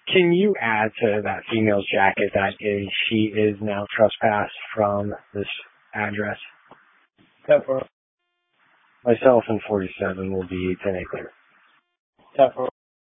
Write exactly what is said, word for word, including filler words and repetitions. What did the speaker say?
Can you add to that female's jacket that is she is now trespassed from this address? ten four. Myself and forty-seven will be ten acre. ten four.